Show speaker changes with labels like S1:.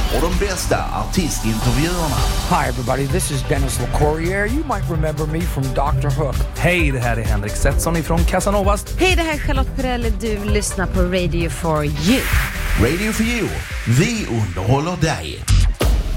S1: och de bästa artistintervjuerna.
S2: Hi everybody, this is Dennis LeCourrier. You might remember me from Dr. Hook.
S3: Hej, det här är Henrik Setson ifrån Casanovas.
S4: Hej, det här är Charlotte Perrelli. Du lyssnar på Radio for You.
S1: Radio for You. Vi underhåller dig.